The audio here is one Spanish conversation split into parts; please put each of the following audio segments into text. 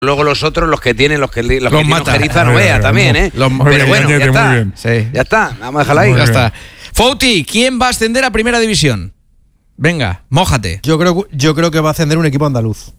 Luego los otros, los que tienen mata. Ojeriza, no vea también, ¿eh? Pero bueno, ya está. Sí. Ya está, vamos a dejarla ahí. Ya está. Fouti, ¿quién va a ascender a Primera División? Venga, mójate. Yo creo que va a ascender un equipo andaluz.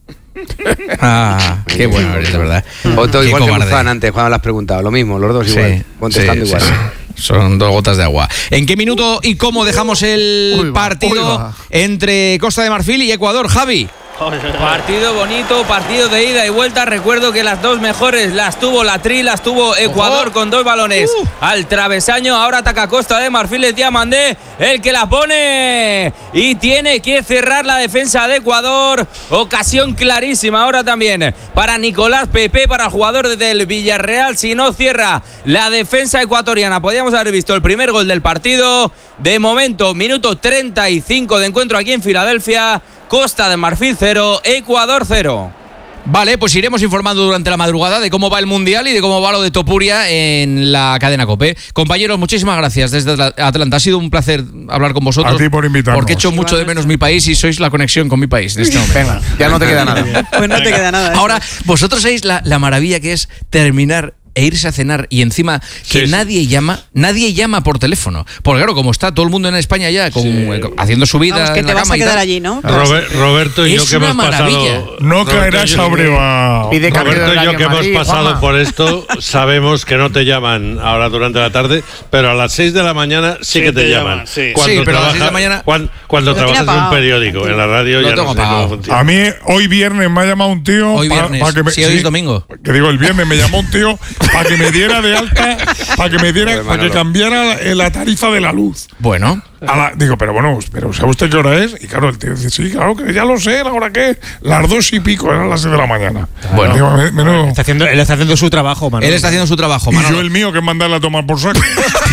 Qué bueno eres, de verdad. Otto, igual que Luzán antes, cuando lo has preguntado. Lo mismo, los dos igual, contestando igual. Sí. Son 2 gotas de agua. ¿En qué minuto y cómo dejamos el partido entre Costa de Marfil y Ecuador, Javi? Partido bonito, partido de ida y vuelta. Recuerdo que las dos mejores las tuvo la Tri, las tuvo Ecuador con 2 balones al travesaño. Ahora ataca Costa de Marfil, es Diamandé el que la pone y tiene que cerrar la defensa de Ecuador. Ocasión clarísima ahora también para Nicolás Pepe, para el jugador del Villarreal. Si no cierra la defensa ecuatoriana, podríamos haber visto el primer gol del partido. De momento, minuto 35 de encuentro aquí en Filadelfia. Costa de Marfil 0, Ecuador 0. Vale, pues iremos informando durante la madrugada de cómo va el Mundial y de cómo va lo de Topuria en la cadena COPE. Compañeros, muchísimas gracias desde Atlanta. Ha sido un placer hablar con vosotros. A ti por invitarnos. Porque he hecho mucho de menos mi país y sois la conexión con mi país de este momento. Venga, ya no te queda nada. Pues no te queda nada. Ahora, vosotros sabéis la maravilla que es terminar e irse a cenar y encima que nadie llama por teléfono. Porque claro, como está todo el mundo en España ya haciendo su vida. Vamos, que en te la vas cama a quedar allí, ¿no? Roberto y yo que hemos pasado. No caerás sobre Roberto y yo que hemos pasado por esto, sabemos que no te llaman ahora durante la tarde, pero a las 6 de la mañana sí que te llaman. Cuando pero a las 6 de la mañana. Cuando trabajas en un periódico, en la radio, ya no sé cómo funciona. A mí hoy viernes me ha llamado un tío. Hoy viernes. Hoy es domingo. Que digo, el viernes me llamó un tío para que me diera de alta, para que cambiara la tarifa de la luz. Bueno. Digo, pero ¿sabe usted qué hora es? Y claro, el tío dice, sí, claro que ya lo sé, ¿la hora qué? Las 2 y pico, eran las 6 de la mañana. Bueno. Digo, Él está haciendo su trabajo, Manolo. Él está haciendo su trabajo, y Manolo. yo el mío, que es mandarla a tomar por saco.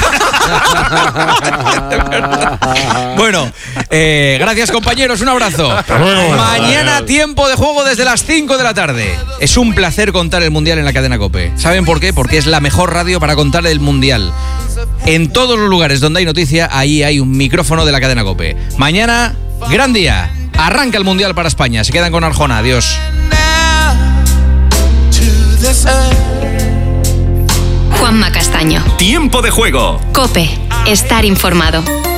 Bueno, gracias compañeros, un abrazo. Hasta luego. Mañana tiempo de juego desde las 5 de la tarde. Es un placer contar el Mundial en la cadena COPE. ¿Saben por qué? Porque es la mejor radio para contar el Mundial. En todos los lugares donde hay noticia, ahí hay un micrófono de la cadena COPE. Mañana, gran día. Arranca el Mundial para España. Se quedan con Arjona. Adiós. Juanma Castaño. Tiempo de juego. COPE. Estar informado.